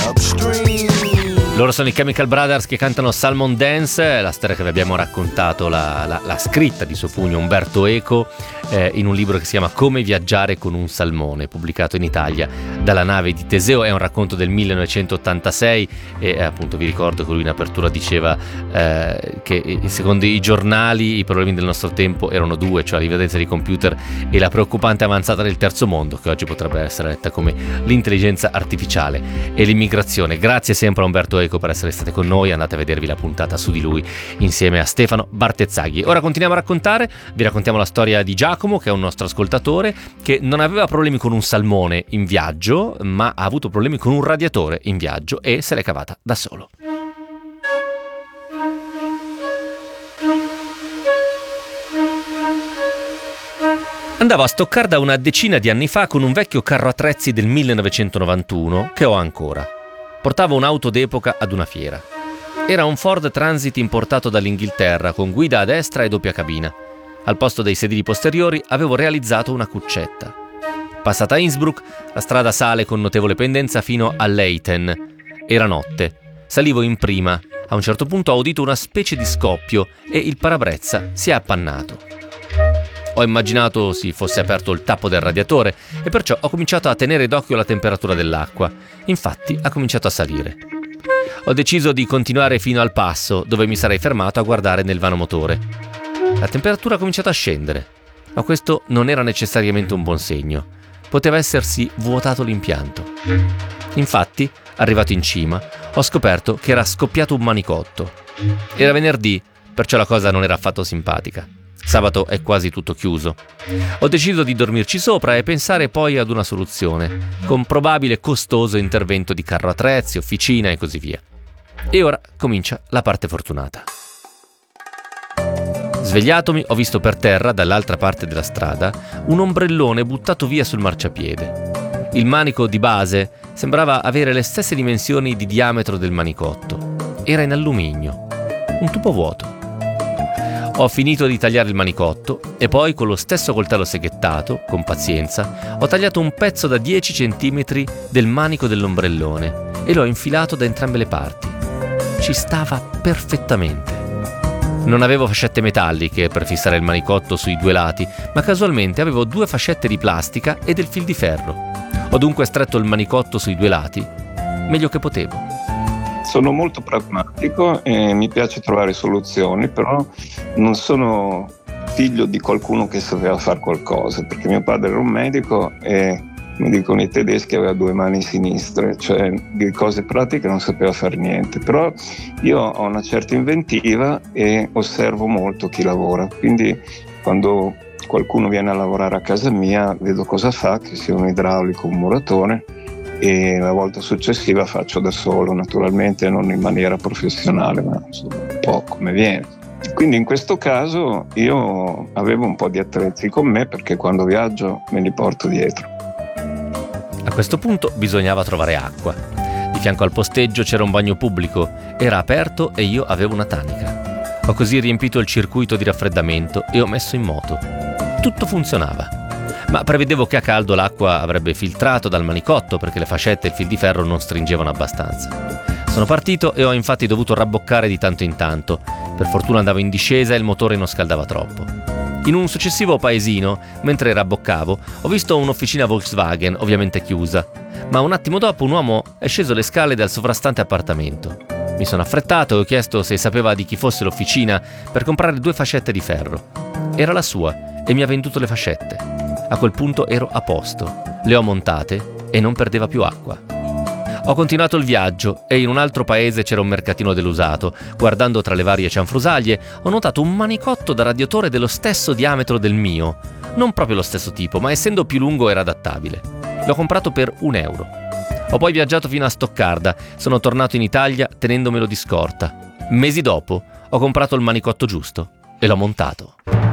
Loro sono i Chemical Brothers che cantano Salmon Dance, la storia che vi abbiamo raccontato, la scritta di suo pugno Umberto Eco in un libro che si chiama Come viaggiare con un salmone, pubblicato in Italia dalla nave di Teseo. È un racconto del 1986 e appunto vi ricordo che lui in apertura diceva che secondo i giornali i problemi del nostro tempo erano due, cioè l'invadenza di computer e la preoccupante avanzata del terzo mondo, che oggi potrebbe essere letta come l'intelligenza artificiale e l'immigrazione. Grazie sempre a Umberto Eco per essere state con noi, andate a vedervi la puntata su di lui insieme a Stefano Bartezzaghi. Ora continuiamo a raccontare, vi raccontiamo la storia di Giacomo, che è un nostro ascoltatore che non aveva problemi con un salmone in viaggio, ma ha avuto problemi con un radiatore in viaggio e se l'è cavata da solo. Andavo a Stoccarda una decina di anni fa con un vecchio carro attrezzi del 1991 che ho ancora. Portavo un'auto d'epoca ad una fiera. Era un Ford Transit importato dall'Inghilterra con guida a destra e doppia cabina. Al posto dei sedili posteriori avevo realizzato una cuccetta. Passata Innsbruck, la strada sale con notevole pendenza fino a Leiden. Era notte. Salivo in prima. A un certo punto ho udito una specie di scoppio e il parabrezza si è appannato. Ho immaginato si fosse aperto il tappo del radiatore e perciò ho cominciato a tenere d'occhio la temperatura dell'acqua. Infatti ha cominciato a salire. Ho deciso di continuare fino al passo, dove mi sarei fermato a guardare nel vano motore. La temperatura ha cominciato a scendere, ma questo non era necessariamente un buon segno. Poteva essersi vuotato l'impianto. Infatti, arrivato in cima, ho scoperto che era scoppiato un manicotto. Era venerdì, perciò la cosa non era affatto simpatica. Sabato è quasi tutto chiuso. Ho deciso di dormirci sopra e pensare poi ad una soluzione, con probabile costoso intervento di carro attrezzi, officina e così via. E ora comincia la parte fortunata. Svegliatomi, ho visto per terra, dall'altra parte della strada, un ombrellone buttato via sul marciapiede. Il manico di base sembrava avere le stesse dimensioni di diametro del manicotto. Era in alluminio, un tubo vuoto. Ho finito di tagliare il manicotto e poi con lo stesso coltello seghettato, con pazienza, ho tagliato un pezzo da 10 centimetri del manico dell'ombrellone e l'ho infilato da entrambe le parti. Ci stava perfettamente. Non avevo fascette metalliche per fissare il manicotto sui due lati, ma casualmente avevo 2 fascette di plastica e del fil di ferro. Ho dunque stretto il manicotto sui 2 lati, meglio che potevo. Sono molto pragmatico e mi piace trovare soluzioni, però non sono figlio di qualcuno che sapeva fare qualcosa, perché mio padre era un medico e, come dicono i tedeschi, aveva 2 mani sinistre, cioè di cose pratiche non sapeva fare niente. Però io ho una certa inventiva e osservo molto chi lavora, quindi quando qualcuno viene a lavorare a casa mia vedo cosa fa, che sia un idraulico, un muratore, e la volta successiva faccio da solo, naturalmente non in maniera professionale, ma insomma, un po' come viene. Quindi in questo caso io avevo un po' di attrezzi con me perché quando viaggio me li porto dietro. A questo punto bisognava trovare acqua. Di fianco al posteggio c'era un bagno pubblico, era aperto e io avevo una tanica. Ho così riempito il circuito di raffreddamento e ho messo in moto. Tutto funzionava. Ma prevedevo che a caldo l'acqua avrebbe filtrato dal manicotto perché le fascette e il fil di ferro non stringevano abbastanza. Sono partito e ho infatti dovuto rabboccare di tanto in tanto. Per fortuna andavo in discesa e il motore non scaldava troppo. In un successivo paesino, mentre rabboccavo, ho visto un'officina Volkswagen, ovviamente chiusa. Ma un attimo dopo un uomo è sceso le scale dal sovrastante appartamento. Mi sono affrettato e ho chiesto se sapeva di chi fosse l'officina per comprare 2 fascette di ferro. Era la sua e mi ha venduto le fascette. A quel punto ero a posto, le ho montate e non perdeva più acqua. Ho continuato il viaggio e in un altro paese c'era un mercatino dell'usato. Guardando tra le varie cianfrusaglie ho notato un manicotto da radiatore dello stesso diametro del mio. Non proprio lo stesso tipo, ma essendo più lungo era adattabile. L'ho comprato per €1. Ho poi viaggiato fino a Stoccarda, sono tornato in Italia tenendomelo di scorta. Mesi dopo ho comprato il manicotto giusto e l'ho montato.